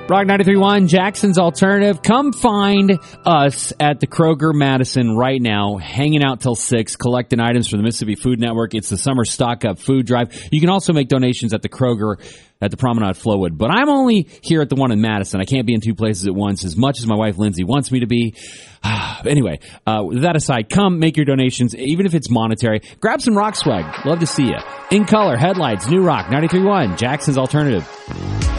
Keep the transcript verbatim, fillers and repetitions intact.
Rock ninety-three point one, Jackson's Alternative. Come find us at the Kroger Madison right now, hanging out till six, collecting items for the Mississippi Food Network. It's the Summer Stock Up Food Drive. You can also make donations at the Kroger at the Promenade Flowwood. But I'm only here at the one in Madison. I can't be in two places at once as much as my wife Lindsay wants me to be. Anyway, uh, with that aside, come make your donations, even if it's monetary. Grab some rock swag. Love to see you. In color, headlights, New Rock ninety-three point one, Jackson's Alternative.